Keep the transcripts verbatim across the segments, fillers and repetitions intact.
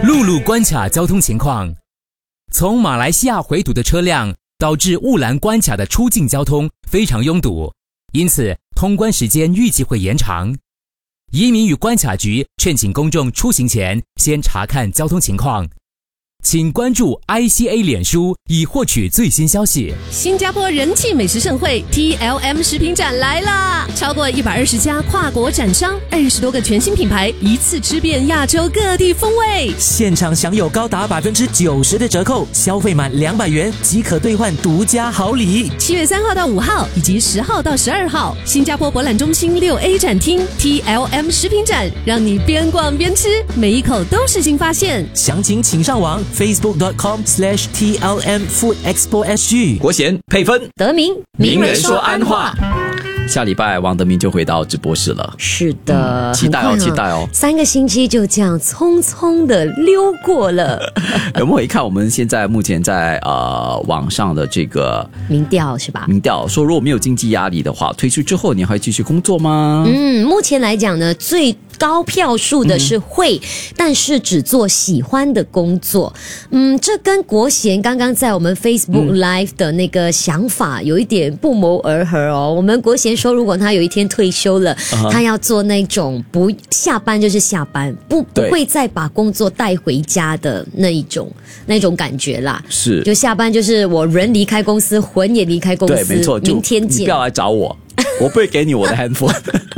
陆路关卡交通情况，从马来西亚回堵的车辆导致雾兰关卡的出境交通非常拥堵，因此通关时间预计会延长。移民与关卡局劝请公众出行前先查看交通情况。请关注 I C A 脸书以获取最新消息。 新加坡人气美食盛会 T L M 食品展来啦！超过一百二十家跨国展商，二十多个全新品牌，一次吃遍亚洲各地风味。 现场享有高达百分之九十的折扣，消费满两百元即可兑换独家好礼。 七月三号到五号，以及十号到十二号，新加坡博览中心六 A 展厅 T L M 食品展，让你边逛边吃，每一口都是新发现。 详情请上网。facebook dot com slash T L M Food Expo S G。 国贤配分德明名人说安话。下礼拜王德明就回到直播室了。 是的、 嗯、期待哦期待哦， 三个星期就这样匆匆的溜过了。 有没有一看我们现在目前在呃网上的这个民调是吧？ 民调说如果没有经济压力的话，退休之后你还会继续工作吗？ 嗯，目前来讲呢，最高票数的是会、嗯、但是只做喜欢的工作。嗯，这跟国贤刚刚在我们 Facebook Live 的那个想法有一点不谋而合哦。我们国贤说如果他有一天退休了、uh-huh. 他要做那种不下班就是下班，不不会再把工作带回家的那一种那种感觉啦。是，就下班就是我人离开公司，魂也离开公司。对，没错，明天见。 你不要来找我，我不会给你我的 handphone。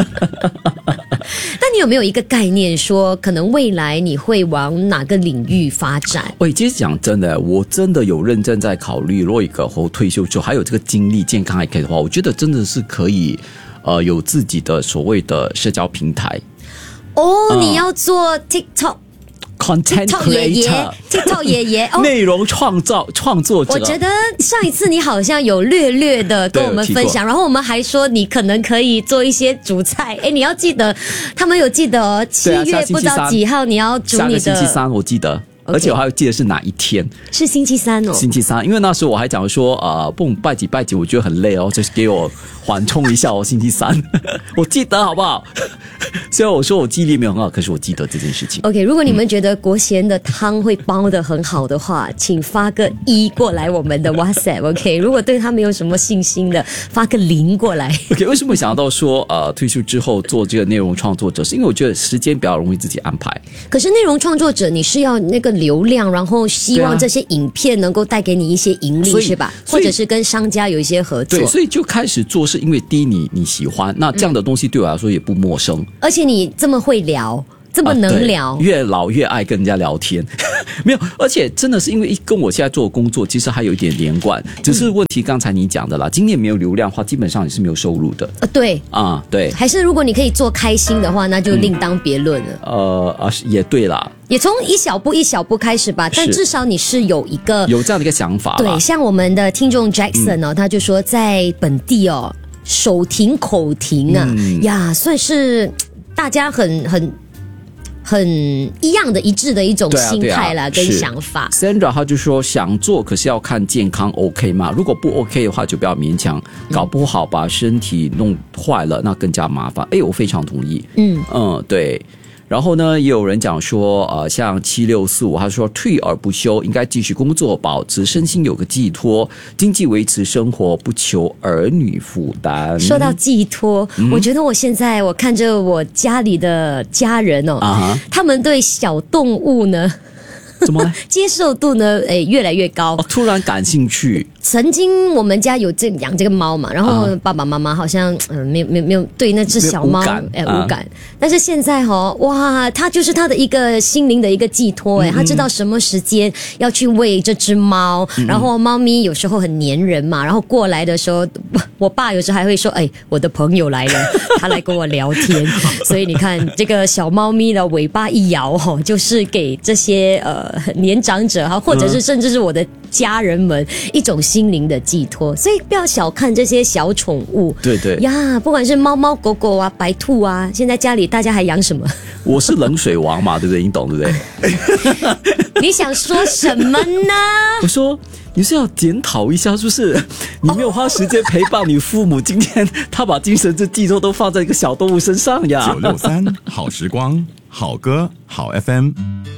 但你有没有一个概念说可能未来你会往哪个领域发展？ 喂，其实讲真的，我真的有认真在考虑，如果以后退休之后还有这个精力健康还可以的话，我觉得真的是可以呃有自己的所谓的社交平台。 哦、嗯、你要做 TikTok Content Creator TikTok 爷爷、哦、 内容创造创作者。 我觉得上一次你好像有略略的跟我们分享，然后我们还说你可能可以做一些主菜。诶，你要记得他们有记得哦，七月不知道几号你要煮你的。 下个星期三我记得，Okay. 而且我还记得是哪一天， 是星期三哦。 星期三，因为那时候我还讲说，呃，不拜几拜几，我觉得很累哦，就是给我缓冲一下哦。星期三，我记得好不好？虽然我说我记忆力没有很好，可是我记得这件事情。 OK， 如果你们觉得国贤的汤会煲得很好的话，请发个一过来我们的 WhatsApp。OK， 如果对他没有什么信心的，发个零过来。 OK， 为什么想到说呃退休之后做这个内容创作者？是因为我觉得时间比较容易自己安排。 可是内容创作者，你是要那个流量，然后希望这些影片能够带给你一些盈利，是吧？或者是跟商家有一些合作。 对，所以就开始做，是因为第一你你喜欢，那这样的东西对我来说也不陌生。嗯， 而且你这么会聊，这么能聊， 啊、越老越爱跟人家聊天。没有，而且真的是因为跟我现在做的工作其实还有一点连贯，只是问题刚才你讲的啦，今年没有流量的话，基本上你是没有收入的。 呃，对啊，对， 还是如果你可以做开心的话，那就另当别论了。 嗯、呃啊，也对啦。 也从一小步一小步开始吧，但至少你是有一个有这样的一个想法。 对，像我们的听众 Jackson 哦、嗯，他就说在本地哦，手停口停啊、嗯、呀，算是大家很很很一样的一致的一种心态啦、啊啊、跟想法。 Sandra 他就说想做，可是要看健康 OK 吗？如果不 OK 的话就不要勉强，搞不好把身体弄坏了那更加麻烦。哎，我非常同意。嗯嗯，对。然后呢，也有人讲说，呃，像七六四五，他说退而不休，应该继续工作，保持身心有个寄托，经济维持生活，不求儿女负担。 说到寄托、嗯，我觉得我现在我看着我家里的家人哦，啊、他们对小动物呢， 怎么接受度呢？诶，越来越高。 哦，突然感兴趣。 曾经我们家有这养这个猫嘛，然后爸爸妈妈好像嗯、呃、没有没有没有对那只小猫哎无感、呃，但是现在哦哇，它就是它的一个心灵的一个寄托哎，它知道什么时间要去喂这只猫、嗯，然后猫咪有时候很黏人嘛，然后过来的时候，我爸有时候还会说哎，我的朋友来了，他来跟我聊天，所以你看这个小猫咪的尾巴一摇哦，就是给这些呃年长者哈，或者是甚至是我的家人们一种心灵的寄托，所以不要小看这些小宠物。对对呀，不管是猫猫狗狗啊、白兔啊，现在家里大家还养什么？ 我是冷水王嘛，对不对？你懂对不对？ 你想说什么呢？ 我说你是要检讨一下，是不是你没有花时间陪伴你父母，今天他把精神这寄托都放在一个小动物身上呀？ 九六三好时光，好歌好 F M。